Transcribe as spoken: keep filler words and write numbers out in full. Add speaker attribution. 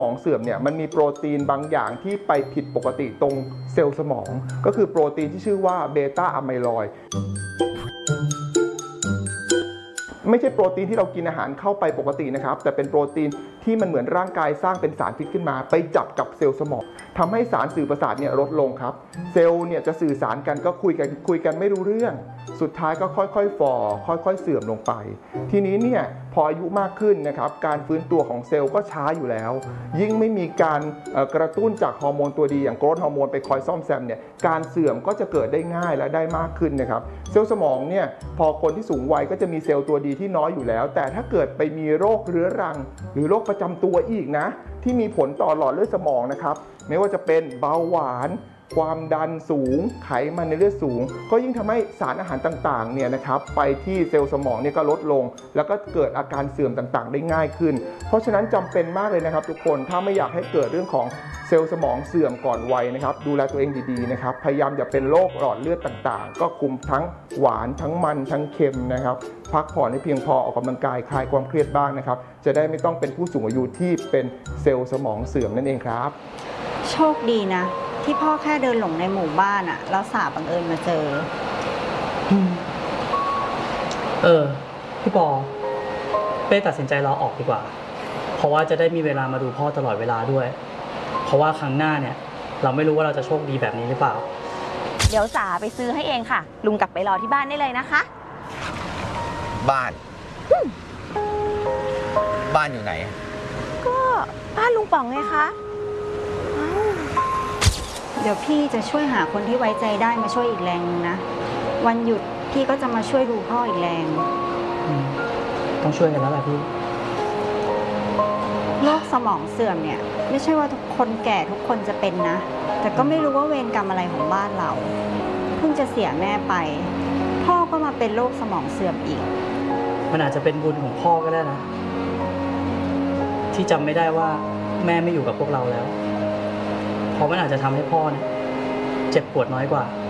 Speaker 1: ของเสื่อมเนี่ยมันมีโปรตีนบางอย่างที่ไปผิดปกติตรงเซลล์สมองก็คือโปรตีนที่ชื่อว่าเบต้าอะไมลอยด์ไม่ใช่โปรตีนที่เรากินอาหารเข้าไปปกตินะครับแต่เป็นโปรตีนที่มันเหมือนร่างกายสร้างเป็นสารพิษขึ้นมาไปจับกับเซลล์สมองทำให้สารสื่อประสาทเนี่ยลดลงครับเซลล์เนี่ยจะสื่อสารกันก็คุยกันคุยกันไม่รู้เรื่องสุดท้ายก็ค่อยๆฝ่อค่อยๆเสื่อมลงไปทีนี้เนี่ยพออายุมากขึ้นนะครับการฟื้นตัวของเซลล์ก็ช้าอยู่แล้วยิ่งไม่มีการกระตุ้นจากฮอร์โมนตัวดีอย่างโกรทฮอร์โมนไปคอยซ่อมแซมเนี่ยการเสื่อมก็จะเกิดได้ง่ายและได้มากขึ้นนะครับเซลล์สมองเนี่ยพอคนที่สูงวัยก็จะมีเซลล์ตัวดีที่น้อยอยู่แล้วแต่ถ้าเกิดไปมีโรคเรื้อรังหรือโรคประจำตัวอีกนะที่มีผลต่อหลอดเลือดสมองนะครับไม่ว่าจะเป็นเบาหวานความดันสูงไขมันในเลือดสูงก็ยิ่งทำให้สารอาหารต่างๆเนี่ยนะครับไปที่เซลล์สมองเนี่ยก็ลดลงแล้วก็เกิดอาการเสื่อมต่างๆได้ง่ายขึ้นเพราะฉะนั้นจำเป็นมากเลยนะครับทุกคนถ้าไม่อยากให้เกิดเรื่องของเซลล์สมองเสื่อมก่อนวัยนะครับดูแลตัวเองดีๆนะครับพยายามอย่าเป็นโรคหลอดเลือดต่างๆก็คุมทั้งหวานทั้งมันทั้งเค็มนะครับพักผ่อนให้เพียงพอออกกำลังกายคลายความเครียดบ้างนะครับจะได้ไม่ต้องเป็นผู้สูงอายุที่เป็นเซลล์สมองเสื่อมนั่นเองครับ
Speaker 2: โชคดีนะที่พ่อแค่เดินหลงในหมู่บ้านอะแล้วสาบังเอิญมาเจอ
Speaker 3: เออพี่ปอเป้ตัดสินใจลาออกดีกว่าเพราะว่าจะได้มีเวลามาดูพ่อตลอดเวลาด้วยเพราะว่าครั้งหน้าเนี่ยเราไม่รู้ว่าเราจะโชคดีแบบนี้หรือเปล่า
Speaker 4: เดี๋ยวจ๋าไปซื้อให้เองค่ะลุงกลับไปรอที่บ้านได้เลยนะคะ
Speaker 5: บ้านบ้านอยู่ไหน
Speaker 4: ก็บ้านลุงป๋องไงคะ
Speaker 2: เดี๋ยวพี่จะช่วยหาคนที่ไว้ใจได้มาช่วยอีกแรงนึงนะวันหยุดพี่ก็จะมาช่วยดูพ่ออีกแรง
Speaker 3: ต้องช่วยกันแล้วแหละพี่
Speaker 2: โรคสมองเสื่อมเนี่ยไม่ใช่ว่าทุกคนแก่ทุกคนจะเป็นนะแต่ก็ไม่รู้ว่าเวรกรรมอะไรของบ้านเราเพิ่งจะเสียแม่ไปพ่อก็มาเป็นโรคสมองเสื่อมอีก
Speaker 3: มันอาจจะเป็นบุญของพ่อก็ได้นะที่จำไม่ได้ว่าแม่ไม่อยู่กับพวกเราแล้วเพราะมันอาจจะทำให้พ่อเนี่ยเจ็บปวดน้อยกว่า